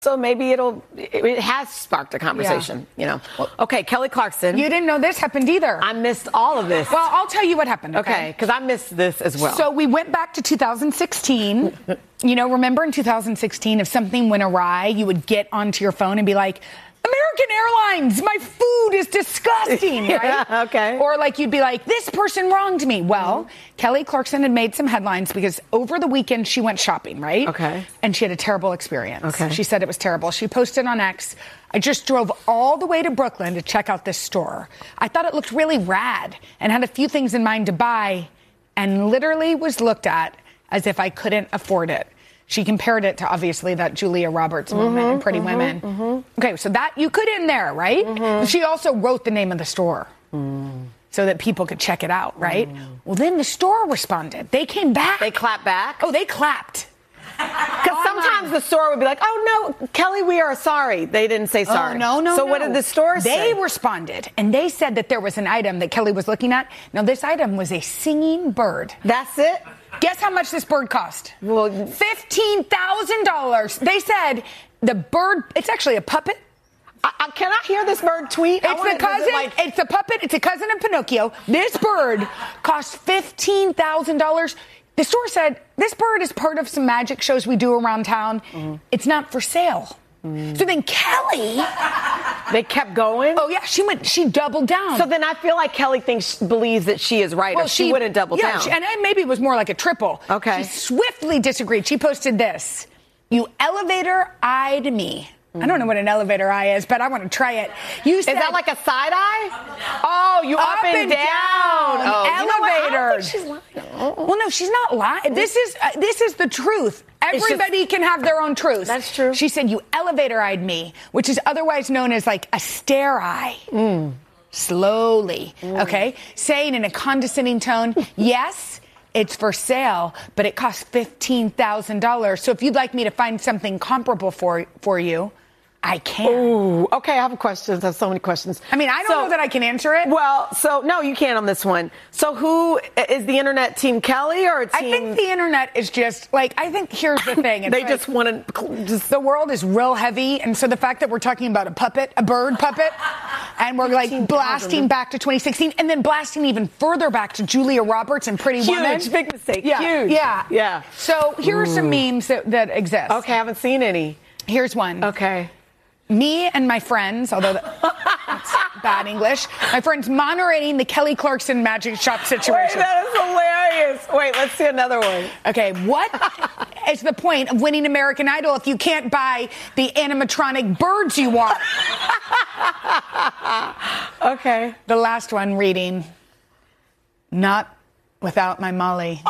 So maybe it has sparked a conversation, you know. Okay, Kelly Clarkson. You didn't know this happened either. I missed all of this. Well, I'll tell you what happened. Okay, because I missed this as well. So we went back to 2016. You know, remember in 2016, if something went awry, you would get onto your phone and be like, American Airlines, my food is disgusting, right? Yeah, okay. Or like you'd be like, this person wronged me. Well, Kelly Clarkson had made some headlines because over the weekend she went shopping, right? Okay. And she had a terrible experience. Okay. She said it was terrible. She posted on X, I just drove all the way to Brooklyn to check out this store. I thought it looked really rad and had a few things in mind to buy and literally was looked at as if I couldn't afford it. She compared it to, obviously, that Julia Roberts moment in Pretty Women. Okay, so that you could end there, right? She also wrote the name of the store so that people could check it out, right? Well, then the store responded. They came back. They clapped back? Oh, they clapped. Because sometimes the store would be like, oh, no, Kelly, we are sorry. They didn't say sorry. Oh, no. So what did the store say? They responded, and they said that there was an item that Kelly was looking at. Now, this item was a singing bird. That's it? Guess how much this bird cost? Well, $15,000. They said the bird, it's actually a puppet. Can I hear this bird tweet? It's the cousin. It's a puppet. It's a cousin of Pinocchio. This bird cost $15,000. The store said this bird is part of some magic shows we do around town. It's not for sale. So then Kelly, they kept going. Oh yeah, she doubled down. So then I feel like Kelly believes that she is right, or she wouldn't double down. And maybe it was more like a triple. Okay. She swiftly disagreed. She posted this: "You elevator-eyed me." I don't know what an elevator eye is, but I want to try it. You said, is that like a side eye? Oh, you up and down. Oh, elevators. You know what? I don't think she's lying. Well, no, she's not lying. This is the truth. Everybody can have their own truth. That's true. She said, you elevator-eyed me, which is otherwise known as like a stare eye. Slowly, okay? Saying in a condescending tone, yes, it's for sale, but it costs $15,000. So if you'd like me to find something comparable for you, I can. Ooh, okay, I have questions. I have so many questions. I mean, I don't know that I can answer it. Well, no, you can't on this one. So who is the internet, Team Kelly or Team? I think the internet is just like, I think here's the thing. It's they just want to. The world is real heavy, and so the fact that we're talking about a bird puppet, and we're like blasting back to 2016, and then blasting even further back to Julia Roberts and Pretty Woman. Huge, big mistake. Yeah, huge. Yeah. So here are some memes that exist. Okay, I haven't seen any. Here's one. Okay. Me and my friends, although that's bad English, my friends moderating the Kelly Clarkson magic shop situation. Wait, that is hilarious. Wait, let's see another one. Okay, what is the point of winning American Idol if you can't buy the animatronic birds you want? Okay. The last one reading, not without my Molly.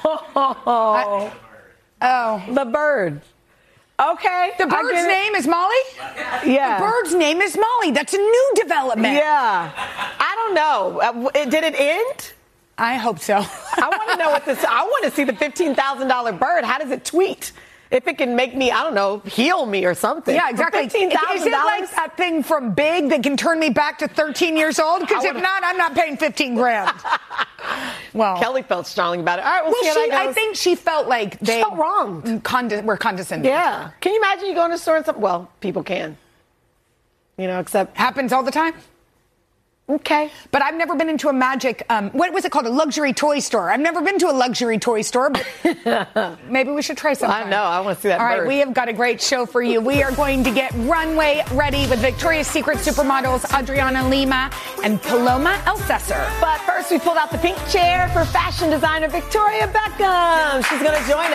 The bird. Okay. The bird's name is Molly? Yeah. The bird's name is Molly. That's a new development. Yeah. I don't know. Did it end? I hope so. I want to know I want to see the $15,000 bird. How does it tweet? If it can make me, I don't know, heal me or something. Yeah, exactly. $15,000? Is it like that thing from Big that can turn me back to 13 years old? Because if not, I'm not paying $15,000. Well, Kelly felt strongly about it. All right, we'll see how that goes. I think she felt like they felt wrong. Were condescending. Yeah. Can you imagine you go in a store and something? Well, people can. You know, except happens all the time. Okay. But I've never been into a magic, what was it called? A luxury toy store. I've never been to a luxury toy store, but maybe we should try sometime. I know. I want to see that All bird. right, we have got a great show for you. We are going to get runway ready with Victoria's Secret supermodels Adriana Lima and Paloma Elsesser. But first, we pulled out the pink chair for fashion designer Victoria Beckham. She's going to join us.